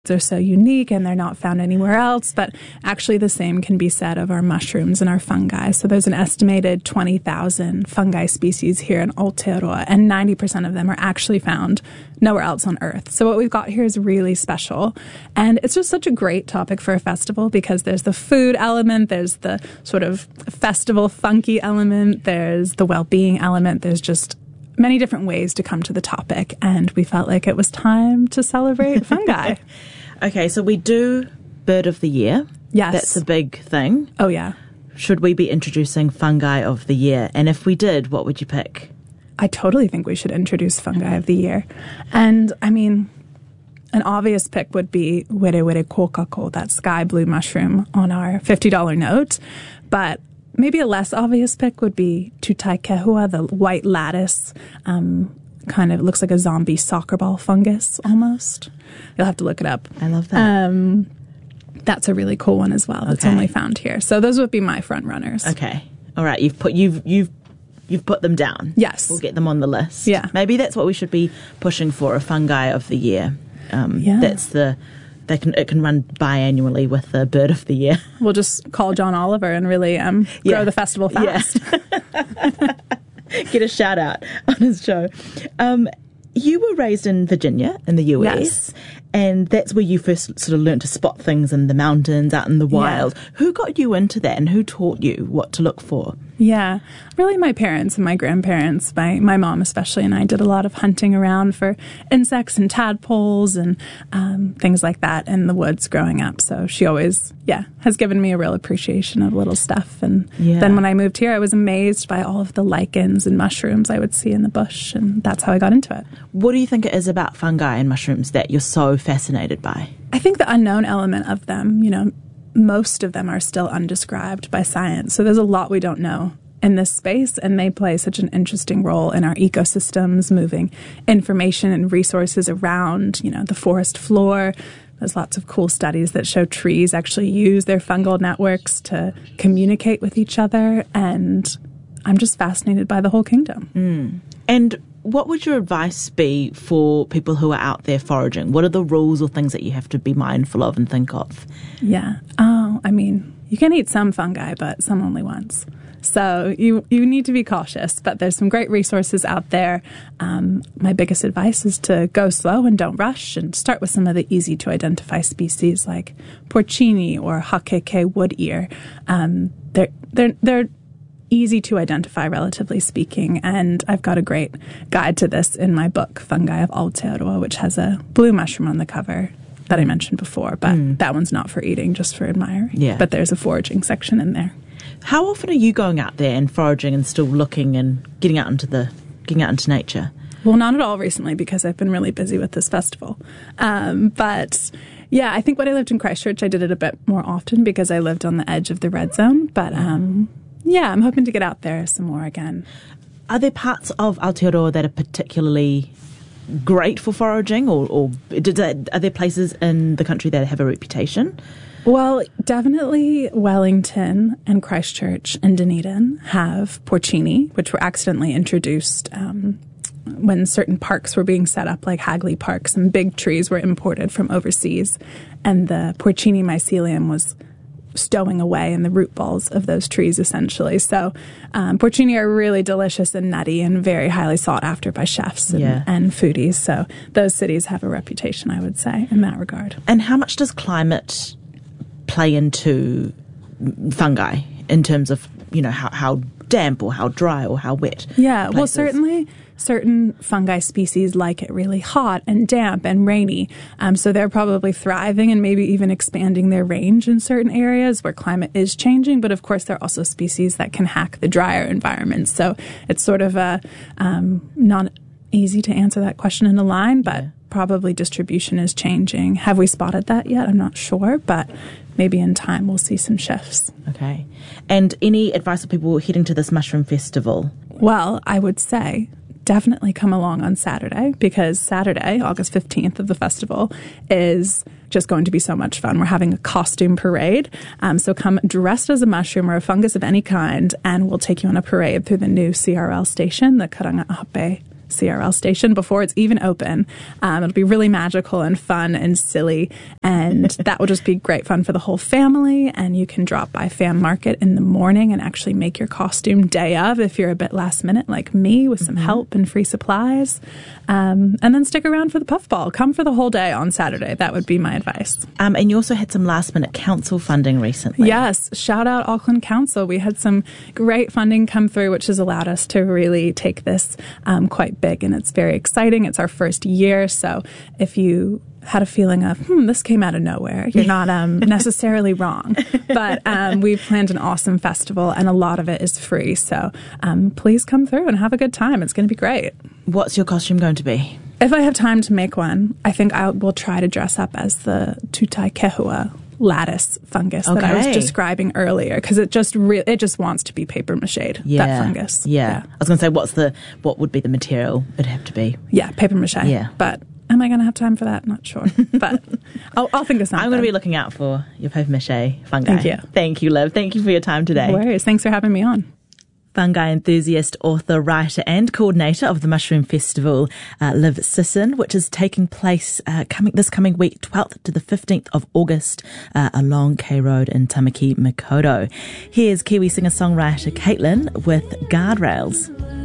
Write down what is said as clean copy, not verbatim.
They're so unique and they're not found anywhere else, but actually the same can be said of our mushrooms and our fungi. So there's an estimated 20,000 fungi species here in Aotearoa, and 90% of them are actually found nowhere else on Earth. So what we've got here is really special. And it's just such a great topic for a festival because there's the food element, there's the sort of festival funky element, there's the well-being element, there's just many different ways to come to the topic, and we felt like it was time to celebrate fungi. Okay, so we do Bird of the Year. Yes. That's a big thing. Oh, yeah. Should we be introducing Fungi of the Year? And if we did, what would you pick? I totally think we should introduce Fungi of the Year. And, I mean, an obvious pick would be Were Were Kokako, that sky blue mushroom on our $50 note. But maybe a less obvious pick would be Tutaikehua, the white lattice, kind of looks like a zombie soccer ball fungus almost. You'll have to look it up. I love that. That's a really cool one as well. That's only found here. So those would be my front runners. Okay. All right. You've put them down. Yes. We'll get them on the list. Yeah. Maybe that's what we should be pushing for, a Fungi of the Year. That's it can run biannually with the Bird of the Year. We'll just call John Oliver and really grow the festival fast. Yeah. Get a shout out on his show. You were raised in Virginia in the US. Yes. And that's where you first sort of learned to spot things in the mountains, out in the wild. Yeah. Who got you into that and who taught you what to look for? Yeah, really my parents and my grandparents, my mom especially, and I did a lot of hunting around for insects and tadpoles and things like that in the woods growing up. So she always, has given me a real appreciation of little stuff. And then when I moved here, I was amazed by all of the lichens and mushrooms I would see in the bush, and that's how I got into it. What do you think it is about fungi and mushrooms that you're so fascinated by? I think the unknown element of them, most of them are still undescribed by science. So there's a lot we don't know in this space, and they play such an interesting role in our ecosystems, moving information and resources around, the forest floor. There's lots of cool studies that show trees actually use their fungal networks to communicate with each other, and I'm just fascinated by the whole kingdom. And what would your advice be for people who are out there foraging? What are the rules or things that you have to be mindful of and think of? Yeah. You can eat some fungi, but some only once. So you need to be cautious, but there's some great resources out there. My biggest advice is to go slow and don't rush, and start with some of the easy to identify species like porcini or hakeke wood ear. They're easy to identify, relatively speaking, and I've got a great guide to this in my book, Fungi of Aotearoa, which has a blue mushroom on the cover that I mentioned before, but that one's not for eating, just for admiring. Yeah. But there's a foraging section in there. How often are you going out there and foraging and still looking and getting out into nature? Well, not at all recently because I've been really busy with this festival. But yeah, I think when I lived in Christchurch, I did it a bit more often because I lived on the edge of the red zone. But I'm hoping to get out there some more again. Are there parts of Aotearoa that are particularly great for foraging, or are there places in the country that have a reputation? Well, definitely Wellington and Christchurch and Dunedin have porcini, which were accidentally introduced when certain parks were being set up, like Hagley Park. Some big trees were imported from overseas, and the porcini mycelium was stowing away in the root balls of those trees, essentially. So porcini are really delicious and nutty and very highly sought after by chefs and foodies. So those cities have a reputation, I would say, in that regard. And how much does climate play into fungi in terms of, how damp or how dry or how wet? Yeah, well, certainly certain fungi species like it really hot and damp and rainy. So they're probably thriving and maybe even expanding their range in certain areas where climate is changing. But of course, there are also species that can hack the drier environments. So it's sort of not easy to answer that question in a line, but probably distribution is changing. Have we spotted that yet? I'm not sure, but maybe in time we'll see some shifts. Okay. And any advice for people heading to this mushroom festival? Well, I would say definitely come along on Saturday, because Saturday, August 15th of the festival, is just going to be so much fun. We're having a costume parade. So come dressed as a mushroom or a fungus of any kind, and we'll take you on a parade through the new CRL station, the Karanga'ahape CRL station before it's even open. It'll be really magical and fun and silly, and that will just be great fun for the whole family. And you can drop by Fan Market in the morning and actually make your costume day of if you're a bit last minute like me, with some help and free supplies. And then stick around for the puffball. Come for the whole day on Saturday. That would be my advice. And you also had some last minute council funding recently. Yes, shout out Auckland Council. We had some great funding come through, which has allowed us to really take this quite big, and it's very exciting. It's our first year, so if you had a feeling of, this came out of nowhere, you're not necessarily wrong. But we've planned an awesome festival, and a lot of it is free. So please come through and have a good time. It's going to be great. What's your costume going to be? If I have time to make one, I think I will try to dress up as the Tutai Kehua lattice fungus that I was describing earlier, because it just wants to be paper mached, that fungus. Yeah. I was going to say, what would be the material it'd have to be? Yeah, paper mache. Yeah. But am I going to have time for that? Not sure. But I'll think of something. I'm going to be looking out for your paper mache fungi. Thank you. Thank you, Liv. Thank you for your time today. No worries. Thanks for having me on. Fungi enthusiast, author, writer and coordinator of the Mushroom Festival, Liv Sisson, which is taking place this coming week, 12th to the 15th of August, along K Road in Tamaki Makaurau. Here's Kiwi singer-songwriter Caitlin with Guardrails.